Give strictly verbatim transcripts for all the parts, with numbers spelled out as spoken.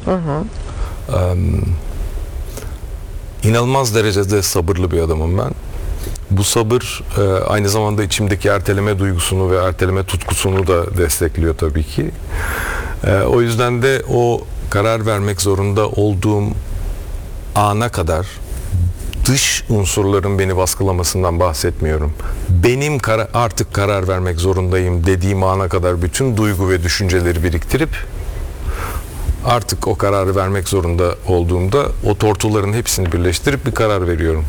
Hı hı. Um, inanılmaz derecede sabırlı bir adamım ben. Bu sabır e, aynı zamanda içimdeki erteleme duygusunu ve erteleme tutkusunu da destekliyor tabii ki. E, o yüzden de o karar vermek zorunda olduğum ana kadar dış unsurların beni baskılamasından bahsetmiyorum. Benim kara- artık karar vermek zorundayım dediğim ana kadar bütün duygu ve düşünceleri biriktirip artık o kararı vermek zorunda olduğumda o tortuların hepsini birleştirip bir karar veriyorum.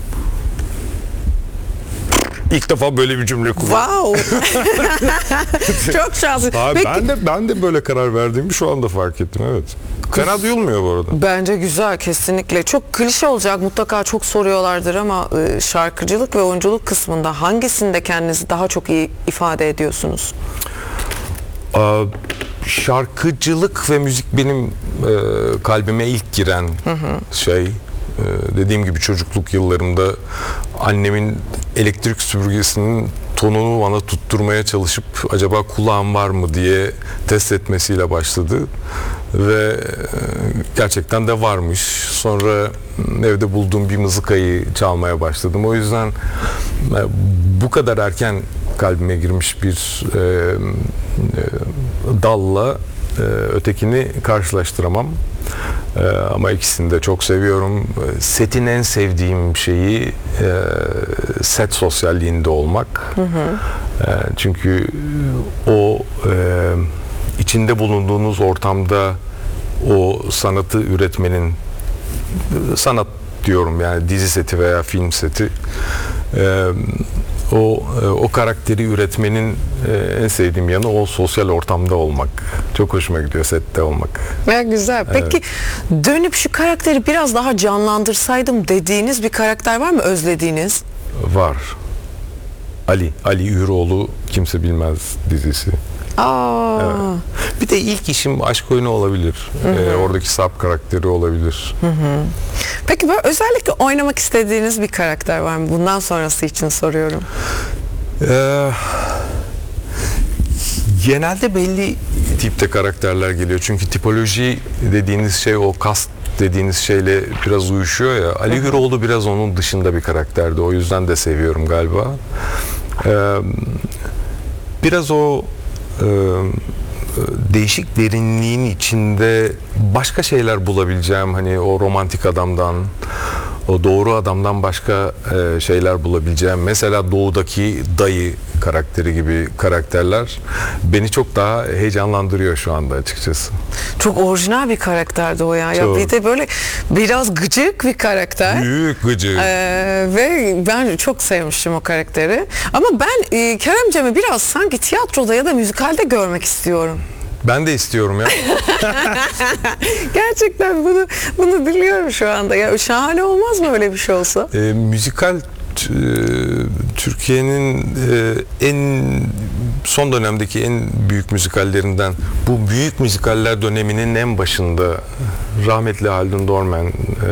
İlk defa böyle bir cümle kullandım. Wow. Çok şanslı. Abi Peki, ben de ben de böyle karar verdiğimi şu anda fark ettim, evet. Fena duyulmuyor bu arada. bence güzel, kesinlikle. Çok klişe olacak, mutlaka çok soruyorlardır ama e, şarkıcılık ve oyunculuk kısmında hangisinde kendinizi daha çok iyi ifade ediyorsunuz? Aa, şarkıcılık ve müzik benim e, kalbime ilk giren hı hı. şey. Ee, dediğim gibi çocukluk yıllarımda annemin elektrik süpürgesinin tonunu bana tutturmaya çalışıp acaba kulağım var mı diye test etmesiyle başladı ve e, gerçekten de varmış. Sonra evde bulduğum bir mızıkayı çalmaya başladım. O yüzden e, bu kadar erken kalbime girmiş bir e, e, dalla e, ötekini karşılaştıramam. Ee, ama ikisini de çok seviyorum. Setin en sevdiğim şeyi e, set sosyalliğinde olmak. Hı hı. E, çünkü o e, içinde bulunduğunuz ortamda o sanatı üretmenin, sanat diyorum yani dizi seti veya film seti, e, o o karakteri üretmenin en sevdiğim yanı o sosyal ortamda olmak. Çok hoşuma gidiyor sette olmak. Ya güzel. Peki evet. Dönüp şu karakteri biraz daha canlandırsaydım dediğiniz bir karakter var mı, özlediğiniz? Var. Ali. Ali Üroğlu Kimse Bilmez dizisi. Aa. Evet. Bir de ilk işim Aşk Oyunu olabilir. Ee, oradaki Sarp karakteri olabilir. Hı hı. Peki böyle özellikle oynamak istediğiniz bir karakter var mı? Bundan sonrası için soruyorum. Ee, genelde belli tipte karakterler geliyor. Çünkü tipoloji dediğiniz şey o kast dediğiniz şeyle biraz uyuşuyor ya. Ali Hüroğlu biraz onun dışında bir karakterdi. O yüzden de seviyorum galiba. Ee, biraz o e, değişik derinliğin içinde başka şeyler bulabileceğim, hani o romantik adamdan, o doğru adamdan başka e, şeyler bulabileceğim. Mesela Doğu'daki dayı karakteri gibi karakterler beni çok daha heyecanlandırıyor şu anda açıkçası. Çok orijinal bir karakterdi o ya. Çok. Ya bir de böyle biraz gıcık bir karakter. Büyük gıcık. Ee, ve ben çok sevmiştim o karakteri. Ama ben e, Kerem Cem'i biraz sanki tiyatroda ya da müzikalde görmek istiyorum. Ben de istiyorum ya. Gerçekten bunu bunu diliyorum şu anda. Ya şahane olmaz mı öyle bir şey olsa? E, müzikal e, Türkiye'nin e, en son dönemdeki en büyük müzikallerinden, bu büyük müzikaller döneminin en başında rahmetli Haldun Dorman e,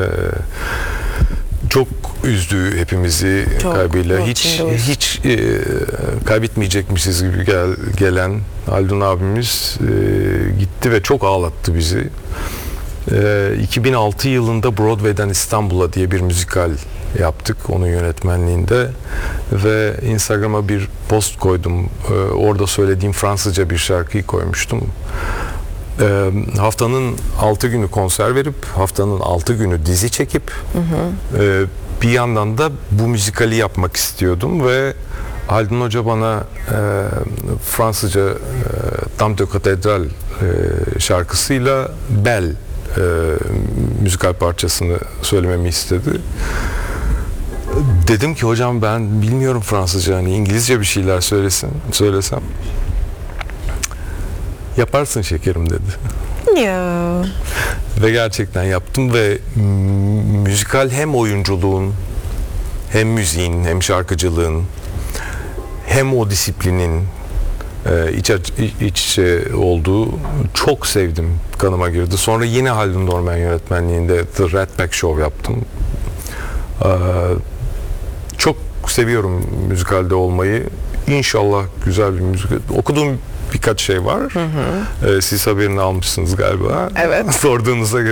çok üzdü hepimizi çok, kaybıyla. Hiç hiç e, kaybetmeyecekmişiz gibi gel, gelen Haldun abimiz e, gitti ve çok ağlattı bizi. E, iki bin altı yılında Broadway'den İstanbul'a diye bir müzikal yaptık onun yönetmenliğinde ve Instagram'a bir post koydum. E, orada söylediğim Fransızca bir şarkıyı koymuştum. E, haftanın altı günü konser verip haftanın altı günü dizi çekip hı hı. E, bir yandan da bu müzikali yapmak istiyordum ve Haldun Hoca bana e, Fransızca e, Dame de Cathédrale e, şarkısıyla Belle e, müzikal parçasını söylememi istedi. Dedim ki hocam ben bilmiyorum Fransızca, hani İngilizce bir şeyler söylesin, söylesem. Yaparsın şekerim dedi. Ya. Ve gerçekten yaptım ve müzikal hem oyunculuğun hem müziğin hem şarkıcılığın hem o disiplinin e, iç, iç içe olduğu çok sevdim, kanıma girdi. Sonra yine Haldun Dorman yönetmenliğinde The Rat Pack Show yaptım. E, çok seviyorum müzikalde olmayı. İnşallah güzel bir müzikal. Okuduğum birkaç şey var. Hı hı. E, siz haberini almışsınız galiba. Evet. Sorduğunuzda